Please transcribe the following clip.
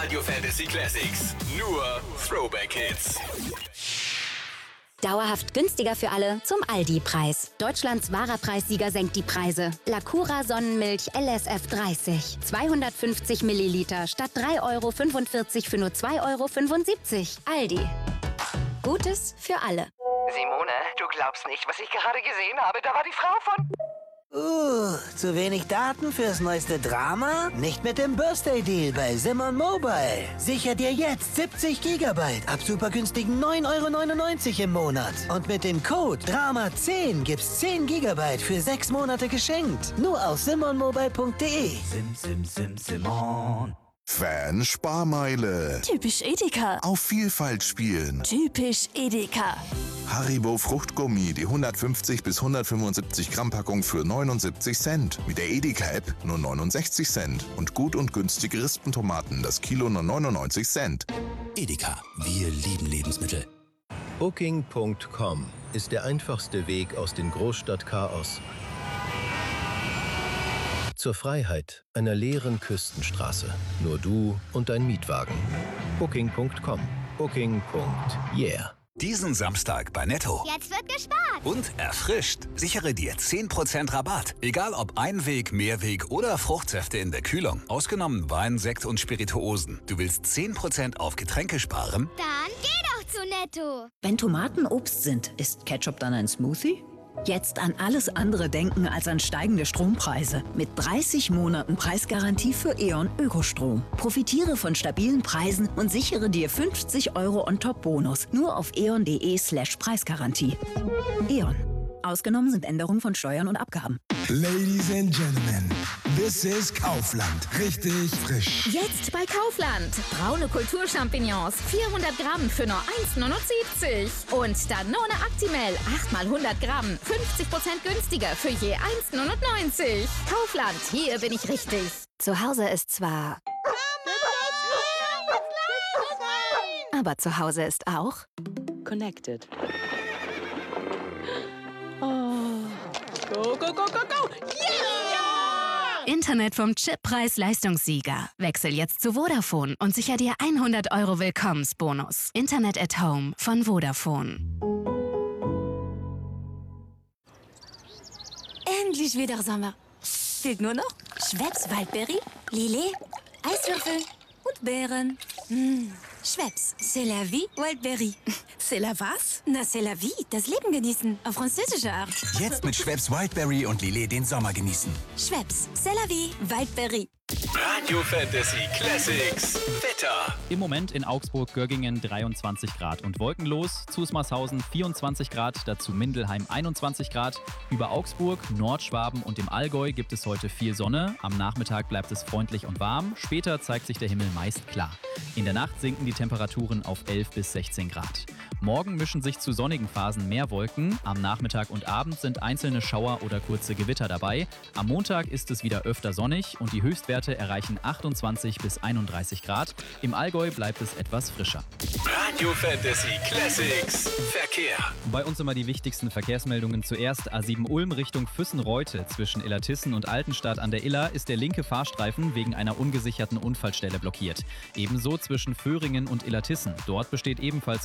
Radio Fantasy Classics. Nur Throwback Hits. Dauerhaft günstiger für alle zum Aldi-Preis. Deutschlands wahrer Preissieger senkt die Preise. Lacura Sonnenmilch LSF 30. 250 Milliliter statt 3,45 Euro für nur 2,75 Euro. Aldi. Gutes für alle. Simone, du glaubst nicht, was ich gerade gesehen habe. Da war die Frau von... Zu wenig Daten fürs neueste Drama? Nicht mit dem Birthday-Deal bei Simon Mobile. Sicher dir jetzt 70 GB ab super günstigen 9,99 € im Monat. Und mit dem Code DRAMA10 gibt's 10 GB für 6 Monate geschenkt. Nur auf simonmobile.de. Simon. Fan-Sparmeile. Typisch Edeka. Auf Vielfalt spielen. Typisch Edeka. Haribo Fruchtgummi, die 150 bis 175 Gramm Packung für 79 Cent. Mit der Edeka-App nur 69 Cent. Und gut und günstige Rispentomaten, das Kilo nur 99 Cent. Edeka, wir lieben Lebensmittel. Booking.com ist der einfachste Weg aus dem Großstadtchaos zur Freiheit einer leeren Küstenstraße. Nur du und dein Mietwagen. Booking.com. Booking.yeah. Diesen Samstag bei Netto. Jetzt wird gespart. Und erfrischt. Sichere dir 10% Rabatt. Egal ob Einweg, Mehrweg oder Fruchtsäfte in der Kühlung. Ausgenommen Wein, Sekt und Spirituosen. Du willst 10% auf Getränke sparen? Dann geh doch zu Netto. Wenn Tomaten Obst sind, ist Ketchup dann ein Smoothie? Jetzt an alles andere denken als an steigende Strompreise. Mit 30 Monaten Preisgarantie für E.ON Ökostrom. Profitiere von stabilen Preisen und sichere dir 50 € On-Top-Bonus. Nur auf eon.de/Preisgarantie. E.ON. Ausgenommen sind Änderungen von Steuern und Abgaben. Ladies and Gentlemen, this is Kaufland. Richtig frisch. Jetzt bei Kaufland. Braune Kulturchampignons, 400 Gramm für nur 1,79 €. Und Danone Actimel, 8 mal 100 Gramm, 50% günstiger für je 1,99 €. Kaufland, hier bin ich richtig. Zu Hause ist zwar... Aber zu Hause ist auch... Connected. Go, go, go, go, go! Yeah! Internet vom Chippreis-Leistungssieger. Wechsel jetzt zu Vodafone und sicher dir 100 € Willkommensbonus. Internet at Home von Vodafone. Endlich wieder Sommer. Fehlt nur noch Schweppes Waldbeere, Lillet, Eiswürfel und Beeren. Schweppes, c'est la vie, Wildberry. C'est la was? Na, c'est la vie, das Leben genießen, auf französische Art. Jetzt mit Schweppes Wildberry und Lillet den Sommer genießen. Schweppes, c'est la vie, Wildberry. Radio Fantasy Classics. Wetter. Im Moment in Augsburg-Göggingen 23 Grad und wolkenlos. Zusmarshausen 24 Grad, dazu Mindelheim 21 Grad. Über Augsburg, Nordschwaben und im Allgäu gibt es heute viel Sonne. Am Nachmittag bleibt es freundlich und warm. Später zeigt sich der Himmel meist klar. In der Nacht sinken die Temperaturen auf 11 bis 16 Grad. Morgen mischen sich zu sonnigen Phasen mehr Wolken. Am Nachmittag und Abend sind einzelne Schauer oder kurze Gewitter dabei. Am Montag ist es wieder öfter sonnig und die Höchstwerte erreichen 28 bis 31 Grad. Im Allgäu bleibt es etwas frischer. Radio Fantasy Classics. Verkehr. Bei uns immer die wichtigsten Verkehrsmeldungen. Zuerst A7 Ulm Richtung Füssen-Reute. Zwischen Illertissen und Altenstadt an der Iller ist der linke Fahrstreifen wegen einer ungesicherten Unfallstelle blockiert. Ebenso zwischen Föhringen und Illertissen. Dort besteht ebenfalls